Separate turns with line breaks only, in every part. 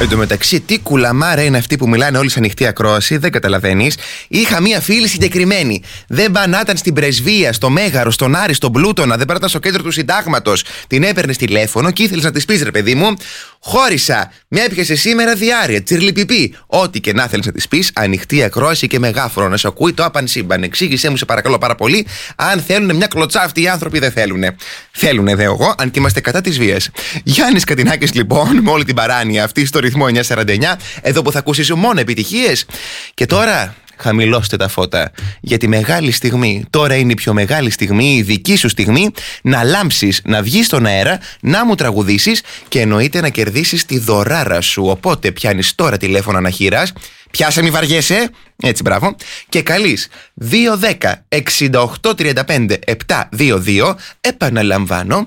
Εν τω μεταξύ, τι κουλαμάρα είναι αυτή που μιλάνε όλοι σε ανοιχτή ακρόαση, δεν καταλαβαίνεις. Είχα μία φίλη συγκεκριμένη. Δεν πανάταν στην πρεσβεία, στο Μέγαρο, στον Άρη, στον Πλούτονα, δεν πανάταν στο κέντρο του Συντάγματος. Την έπαιρνες τηλέφωνο και ήθελες να της πεις, ρε παιδί μου, χώρισα. Μια έπιασε σήμερα διάρρεια, τσιρλιπιπί. Ό,τι και να θέλεις να της πεις, ανοιχτή ακρόαση και μεγάφωνο να σου ακούει το άπαν σύμπαν. Εξήγησέ μου, σε παρακαλώ πάρα πολύ, αν θέλουν μια κλωτσά αυτοί οι άνθρωποι, δεν θέλουνε. Θέλουνε, δε εγώ, αν και είμαστε κατά της βίας. Γιάννης Κατινάκης, λοιπόν, με όλη την παράνοια αυτή στο ρυθμό 949, εδώ που θα ακούσεις μόνο επιτυχίες. Και τώρα χαμηλώστε τα φώτα, γιατί μεγάλη στιγμή, τώρα είναι η πιο μεγάλη στιγμή, η δική σου στιγμή, να λάμψεις, να βγεις στον αέρα, να μου τραγουδήσεις και εννοείται να κερδίσεις τη δωράρα σου. Οπότε πιάνεις τώρα τηλέφωνο αναχείρας, πιάσε μη βαριέσαι, έτσι μπράβο, και καλείς 210-6835-722, επαναλαμβάνω,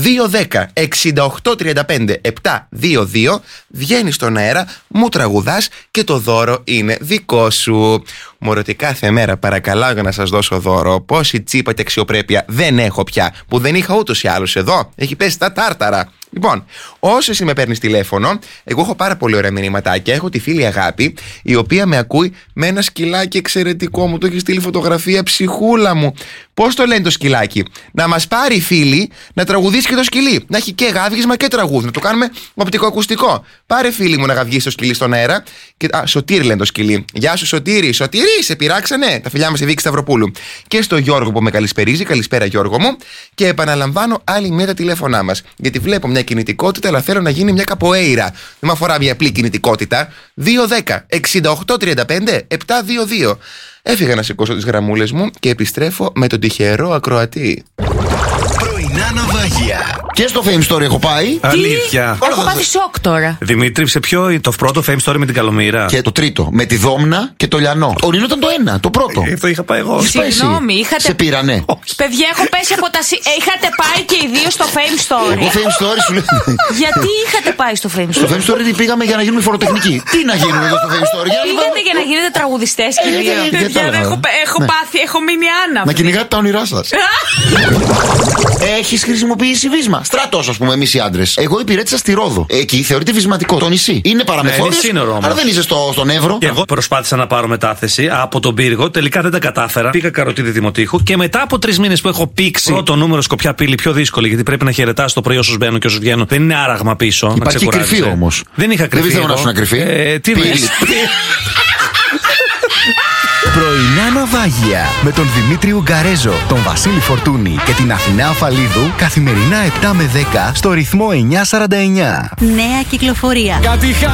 210-6835-722, βγαίνεις στον αέρα, μου τραγουδάς και το δώρο είναι δικό σου. Μωρό, κάθε μέρα παρακαλάω για να σας δώσω δώρο. Πόση τσίπα και αξιοπρέπεια δεν έχω πια, που δεν είχα ούτως ή άλλως εδώ. Έχει πέσει τα τάρταρα. Λοιπόν, όσο εσύ με παίρνεις τηλέφωνο, εγώ έχω πάρα πολύ ωραία μηνύματάκια. Έχω τη φίλη Αγάπη, η οποία με ακούει με ένα σκυλάκι εξαιρετικό. Μου το έχει στείλει φωτογραφία, ψυχούλα μου. Πώς το λένε το σκυλάκι? Να μας πάρει η φίλη να τραγουδήσει και το σκυλί. Να έχει και γάβγισμα και τραγούδι. Να το κάνουμε οπτικοακουστικό. Πάρε, φίλη μου, να γαυγίσει το σκυλί στον αέρα. Και, Σωτήρι λένε το σκυλί. Γεια σου, Σωτήρι. Σωτήρι, σε πειράξανε. Τα φιλιά μας στη Βίκη Σταυροπούλου. Και στο Γιώργο που με καλησπερίζει. Καλησπέρα, Γιώργο μου. Και επαναλαμβάνω άλλη μία τα τηλέφωνά μας. Γιατί βλέπω μια κινητικότητα, αλλά θέλω να γίνει μια καποέιρα. Δεν με αφορά μια απλή κινητικότητα. 210-6835-722. Έφυγα να σηκώσω τις γραμμούλες μου και επιστρέφω με τον τυχερό ακροατή.
Πρωινά ναυάγια. Και στο Fame Story έχω πάει.
Αλήθεια.
Έχω πάθει σοκ τώρα.
Δημήτρη, σε ποιο το πρώτο Fame Story με την Καλομήρα?
Και το τρίτο, με τη Δόμνα και το Λιανό. Ο Νίνο ήταν το ένα, το πρώτο.
Αυτό είχα πάει εγώ.
Συγγνώμη, είχατε.
Σε πήρανε.
Παιδιά, έχω πέσει από τα. Είχατε πάει και οι δύο στο Fame Story.
Εγώ Fame Story σου λέω.
Γιατί είχατε πάει στο Fame
Στο
Story?
Fame Story πήγαμε για να γίνουμε φοροτεχνικοί. Τι να γίνουμε εδώ στο Fame Story?
Πήγατε για να γίνετε τραγουδιστές και οι δύο. Έχω πάθει, έχω μείνει άναυδη.
Να κυνηγάτε τα όνειρά σας. Έχεις χρησιμοποιήσει βίσμα? Στρατός, ας πούμε, εμείς οι άντρες. Εγώ υπηρέτησα στη Ρόδο. Εκεί θεωρείται βυσματικό. Το νησί. Είναι παραμεθόριος. Αλλά δεν είσαι στον Εύρο.
Και εγώ προσπάθησα να πάρω μετάθεση από τον Πύργο. Τελικά δεν τα κατάφερα. Πήγα Καροτίδη Δημοτήχου και μετά από 3 μήνες που έχω πήξει πρώτο νούμερο Σκοπιά Πύλη, πιο δύσκολη, γιατί πρέπει να χαιρετάς το πρωί όσους μπαίνουν και όσους βγαίνουν. Δεν είναι άραγμα πίσω.
Υπάρχει κρυφή όμως.
Δεν είχα κρυφή.
Δεν θέλω να σου να κρυφή.
Τι λες?
Πρωινά ναυάγια με τον Δημήτρη Ουγκαρέζο, τον Βασίλη Φορτούνη και την Αθηνά Αφαλίδου καθημερινά 7 με 10 στο ρυθμό 949.
Νέα κυκλοφορία.